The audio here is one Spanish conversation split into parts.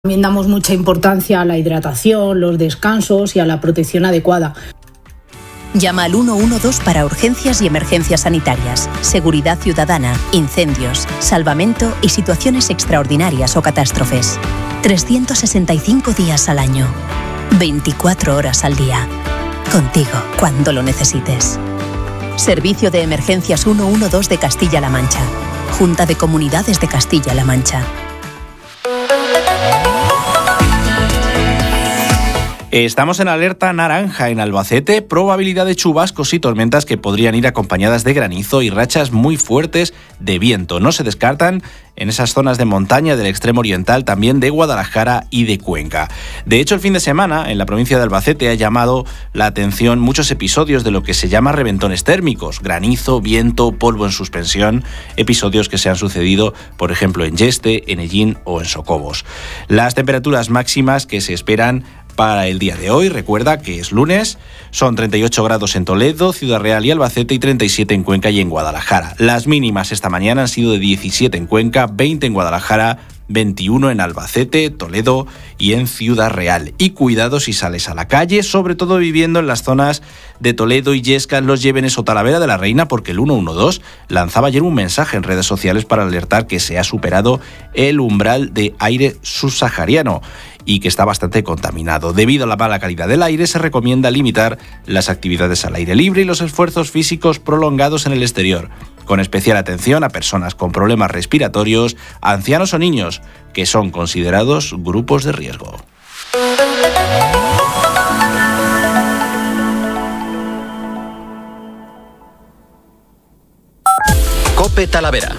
También damos mucha importancia a la hidratación, los descansos y a la protección adecuada. Llama al 112 para urgencias y emergencias sanitarias, seguridad ciudadana, incendios, salvamento y situaciones extraordinarias o catástrofes. 365 días al año, 24 horas al día. Contigo, cuando lo necesites. Servicio de Emergencias 112 de Castilla-La Mancha. Junta de Comunidades de Castilla-La Mancha. Estamos en alerta naranja en Albacete, probabilidad de chubascos y tormentas que podrían ir acompañadas de granizo y rachas muy fuertes de viento. No se descartan en esas zonas de montaña del extremo oriental, también de Guadalajara y de Cuenca. De hecho, el fin de semana en la provincia de Albacete ha llamado la atención muchos episodios de lo que se llama reventones térmicos, granizo, viento, polvo en suspensión, episodios que se han sucedido, por ejemplo, en Yeste, en Ellín o en Socobos. Las temperaturas máximas que se esperan para el día de hoy, recuerda que es lunes, son 38 grados en Toledo, Ciudad Real y Albacete y 37 en Cuenca y en Guadalajara. Las mínimas esta mañana han sido de 17 en Cuenca, 20 en Guadalajara, 21 en Albacete, Toledo y en Ciudad Real. Y cuidado si sales a la calle, sobre todo viviendo en las zonas de Toledo, Illescas, Los Llévenes o Talavera de la Reina, porque el 112 lanzaba ayer un mensaje en redes sociales para alertar que se ha superado el umbral de aire subsahariano y que está bastante contaminado. Debido a la mala calidad del aire, se recomienda limitar las actividades al aire libre y los esfuerzos físicos prolongados en el exterior, con especial atención a personas con problemas respiratorios, ancianos o niños, que son considerados grupos de riesgo. COPE Talavera.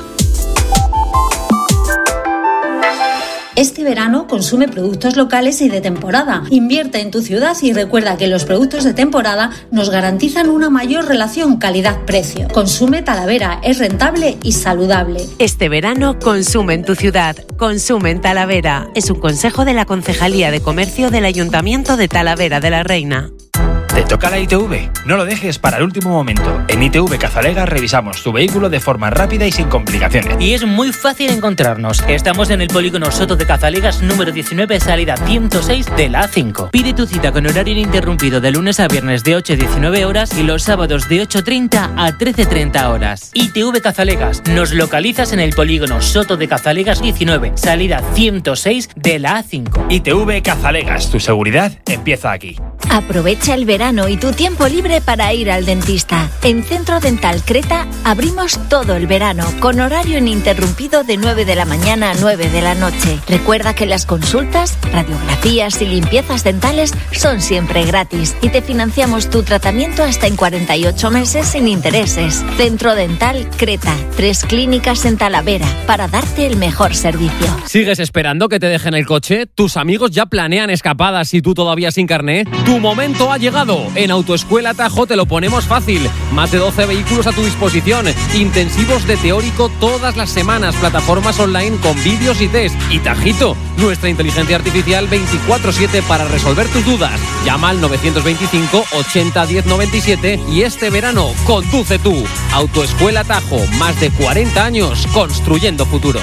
Este verano consume productos locales y de temporada. Invierte en tu ciudad y recuerda que los productos de temporada nos garantizan una mayor relación calidad-precio. Consume Talavera, es rentable y saludable. Este verano consume en tu ciudad, consume en Talavera. Es un consejo de la Concejalía de Comercio del Ayuntamiento de Talavera de la Reina. ¿Te toca la ITV? No lo dejes para el último momento. En ITV Cazalegas revisamos tu vehículo de forma rápida y sin complicaciones. Y es muy fácil encontrarnos. Estamos en el polígono Soto de Cazalegas número 19, salida 106 de la A5. Pide tu cita con horario ininterrumpido de lunes a viernes de 8 a 19 horas y los sábados de 8:30 a 13:30 horas. ITV Cazalegas. Nos localizas en el polígono Soto de Cazalegas 19, salida 106 de la A5. ITV Cazalegas. Tu seguridad empieza aquí. Aprovecha el verano y tu tiempo libre para ir al dentista. En Centro Dental Creta abrimos todo el verano con horario ininterrumpido de 9 de la mañana a 9 de la noche. Recuerda que las consultas, radiografías y limpiezas dentales son siempre gratis y te financiamos tu tratamiento hasta en 48 meses sin intereses. Centro Dental Creta, 3 clínicas en Talavera para darte el mejor servicio. ¿Sigues esperando que te dejen el coche? ¿Tus amigos ya planean escapadas y tú todavía sin carné? Tu momento ha llegado. En Autoescuela Tajo te lo ponemos fácil. Más de 12 vehículos a tu disposición. Intensivos de teórico todas las semanas. Plataformas online con vídeos y test. Y Tajito, nuestra inteligencia artificial 24/7 para resolver tus dudas. Llama al 925 80 10 97 y este verano conduce tú. Autoescuela Tajo, más de 40 años construyendo futuro.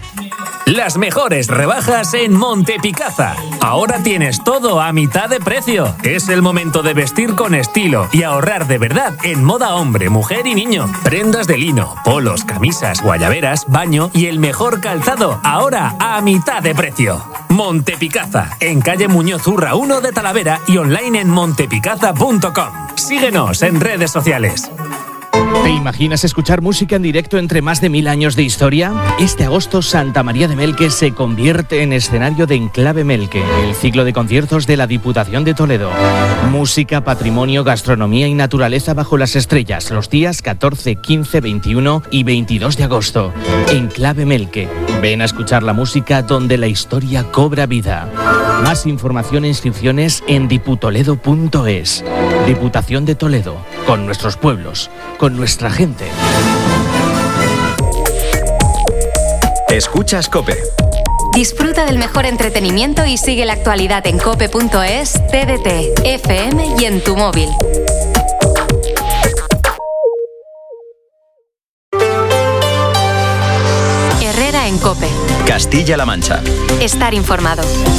Las mejores rebajas en Montepicaza. Ahora tienes todo a mitad de precio. Es el momento de vestir con estilo y ahorrar de verdad en moda hombre, mujer y niño. Prendas de lino, polos, camisas, guayaberas, baño y el mejor calzado. Ahora a mitad de precio. Montepicaza, en calle Muñoz Urra 1 de Talavera y online en montepicaza.com. Síguenos en redes sociales. ¿Te imaginas escuchar música en directo entre más de 1000 años de historia? Este agosto Santa María de Melque se convierte en escenario de Enclave Melque, el ciclo de conciertos de la Diputación de Toledo. Música, patrimonio, gastronomía y naturaleza bajo las estrellas, los días 14, 15, 21 y 22 de agosto. Enclave Melque. Ven a escuchar la música donde la historia cobra vida. Más información e inscripciones en diputoledo.es. Diputación de Toledo, con nuestros pueblos, con nuestra gente. Escuchas COPE. Disfruta del mejor entretenimiento y sigue la actualidad en cope.es, TDT, FM y en tu móvil. en COPE. Castilla-La Mancha. Estar informado.